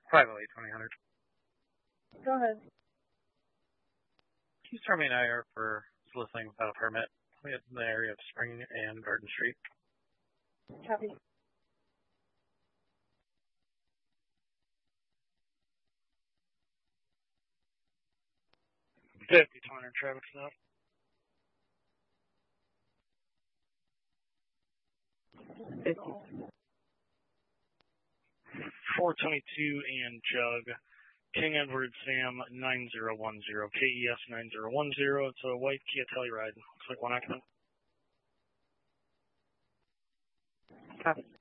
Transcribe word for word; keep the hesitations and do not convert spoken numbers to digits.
five oh eight, twenty hundred. Go ahead. Can you start me an I R for soliciting without a permit? We have in the area of Spring and Garden Street. Copy. fifty, two hundred traffic stop. fifty. four twenty-two and Jug. King Edward Sam nine zero one zero. K E S nine zero one zero. It's a white Kia Telluride. Looks like one occupant. Copy.